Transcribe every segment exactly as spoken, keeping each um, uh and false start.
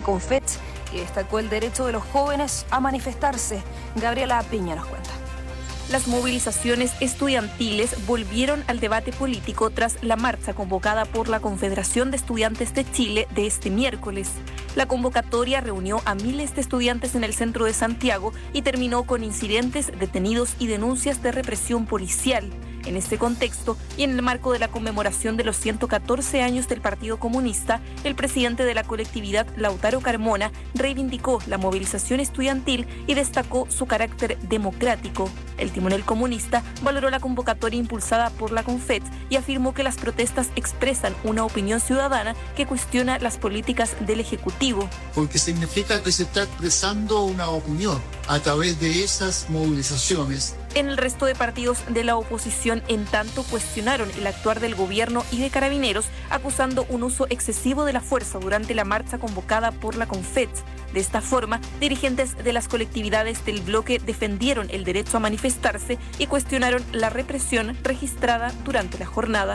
Confecht, que destacó el derecho de los jóvenes a manifestarse. Gabriela Piña nos cuenta. Las movilizaciones estudiantiles volvieron al debate político tras la marcha convocada por la Confederación de Estudiantes de Chile de este miércoles. La convocatoria reunió a miles de estudiantes en el centro de Santiago y terminó con incidentes, detenidos y denuncias de represión policial. En este contexto y en el marco de la conmemoración de los ciento catorce años del Partido Comunista, el presidente de la colectividad, Lautaro Carmona, reivindicó la movilización estudiantil y destacó su carácter democrático. El timonel comunista valoró la convocatoria impulsada por la Confecht y afirmó que las protestas expresan una opinión ciudadana que cuestiona las políticas del Ejecutivo. Porque significa que se está expresando una opinión a través de esas movilizaciones. En el resto de partidos de la oposición, en tanto, cuestionaron el actuar del gobierno y de Carabineros, acusando un uso excesivo de la fuerza durante la marcha convocada por la Confecht. De esta forma, dirigentes de las colectividades del bloque defendieron el derecho a manifestarse y cuestionaron la represión registrada durante la jornada.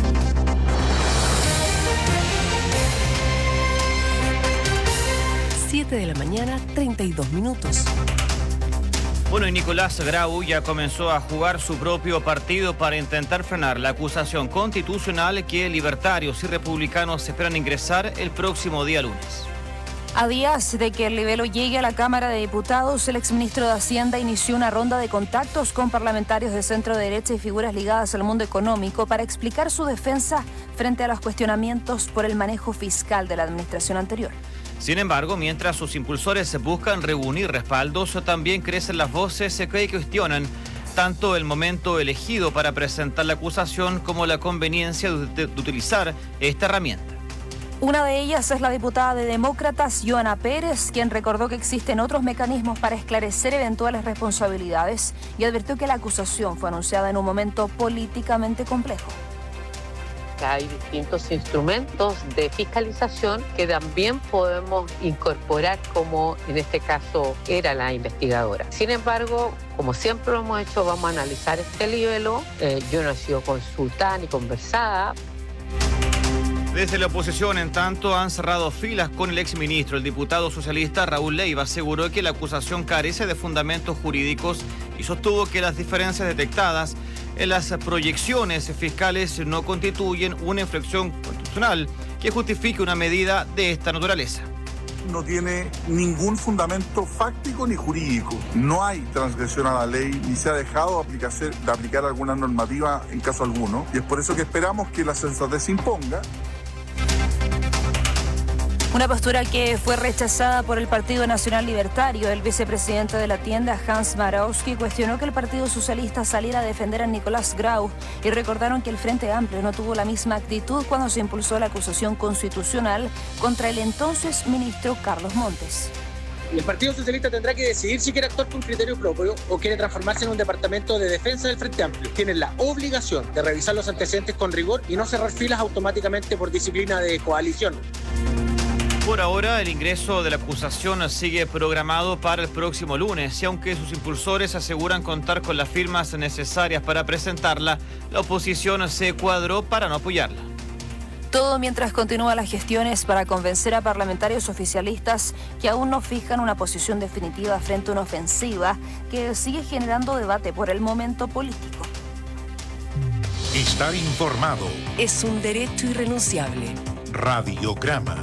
siete de la mañana, treinta y dos minutos. Bueno, y Nicolás Grau ya comenzó a jugar su propio partido para intentar frenar la acusación constitucional que libertarios y republicanos esperan ingresar el próximo día lunes. A días de que el libelo llegue a la Cámara de Diputados, el exministro de Hacienda inició una ronda de contactos con parlamentarios de centro derecha y figuras ligadas al mundo económico para explicar su defensa frente a los cuestionamientos por el manejo fiscal de la administración anterior. Sin embargo, mientras sus impulsores buscan reunir respaldos, también crecen las voces que cuestionan tanto el momento elegido para presentar la acusación como la conveniencia de, de utilizar esta herramienta. Una de ellas es la diputada de Demócratas, Joana Pérez, quien recordó que existen otros mecanismos para esclarecer eventuales responsabilidades y advirtió que la acusación fue anunciada en un momento políticamente complejo. Hay distintos instrumentos de fiscalización que también podemos incorporar, como en este caso era la investigadora. Sin embargo, como siempre lo hemos hecho, vamos a analizar este libelo. Eh, yo no he sido consultada ni conversada. Desde la oposición, en tanto, han cerrado filas con el exministro. El diputado socialista Raúl Leiva aseguró que la acusación carece de fundamentos jurídicos y sostuvo que las diferencias detectadas en las proyecciones fiscales no constituyen una infracción constitucional que justifique una medida de esta naturaleza. No tiene ningún fundamento fáctico ni jurídico. No hay transgresión a la ley, ni se ha dejado de aplicar, de aplicar alguna normativa en caso alguno. Y es por eso que esperamos que la sensatez se imponga. Una postura que fue rechazada por el Partido Nacional Libertario. El vicepresidente de la tienda, Hans Marowski, cuestionó que el Partido Socialista saliera a defender a Nicolás Grau y recordaron que el Frente Amplio no tuvo la misma actitud cuando se impulsó la acusación constitucional contra el entonces ministro Carlos Montes. El Partido Socialista tendrá que decidir si quiere actuar con criterio propio o quiere transformarse en un departamento de defensa del Frente Amplio. Tienen la obligación de revisar los antecedentes con rigor y no cerrar filas automáticamente por disciplina de coalición. Por ahora, el ingreso de la acusación sigue programado para el próximo lunes y aunque sus impulsores aseguran contar con las firmas necesarias para presentarla, la oposición se cuadró para no apoyarla. Todo mientras continúan las gestiones para convencer a parlamentarios oficialistas que aún no fijan una posición definitiva frente a una ofensiva que sigue generando debate por el momento político. Estar informado es un derecho irrenunciable. Radiograma.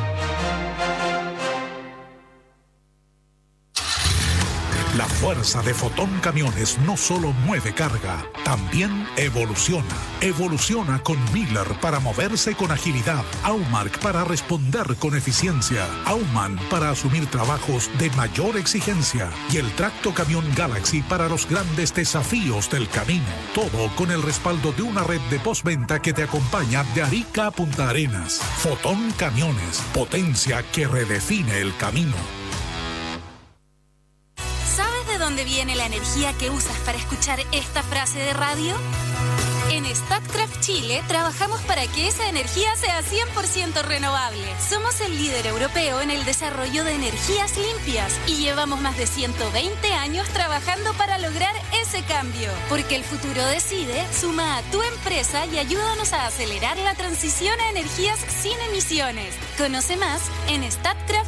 La fuerza de Fotón Camiones no solo mueve carga, también evoluciona. Evoluciona con Miller para moverse con agilidad, Aumark para responder con eficiencia, Auman para asumir trabajos de mayor exigencia y el Tracto Camión Galaxy para los grandes desafíos del camino. Todo con el respaldo de una red de postventa que te acompaña de Arica a Punta Arenas. Fotón Camiones, potencia que redefine el camino. ¿De dónde viene la energía que usas para escuchar esta frase de radio? En Statkraft Chile trabajamos para que esa energía sea cien por ciento renovable. Somos el líder europeo en el desarrollo de energías limpias y llevamos más de ciento veinte años trabajando para lograr ese cambio. Porque el futuro decide, suma a tu empresa y ayúdanos a acelerar la transición a energías sin emisiones. Conoce más en statkraft